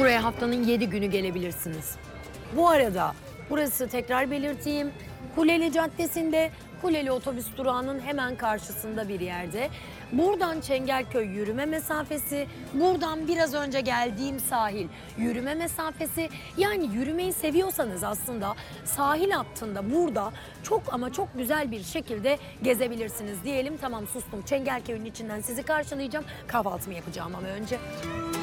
Buraya haftanın 7 günü gelebilirsiniz. Bu arada burası, tekrar belirteyim, Kuleli Caddesi'nde, Kuleli otobüs durağının hemen karşısında bir yerde. Buradan Çengelköy yürüme mesafesi, buradan biraz önce geldiğim sahil yürüme mesafesi. Yani yürümeyi seviyorsanız aslında sahil hattında burada çok ama çok güzel bir şekilde gezebilirsiniz diyelim. Tamam, sustum. Çengelköy'ün içinden sizi karşılayacağım. Kahvaltımı yapacağım ama önce.